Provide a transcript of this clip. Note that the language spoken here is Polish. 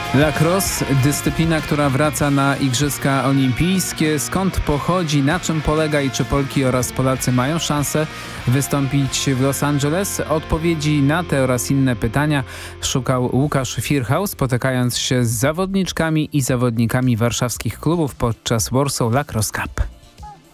Lacrosse, dyscyplina, która wraca na Igrzyska Olimpijskie. Skąd pochodzi, na czym polega i czy Polki oraz Polacy mają szansę wystąpić w Los Angeles? Odpowiedzi na te oraz inne pytania szukał Łukasz Firchał, spotykając się z zawodniczkami i zawodnikami warszawskich klubów podczas Warsaw Lacrosse Cup.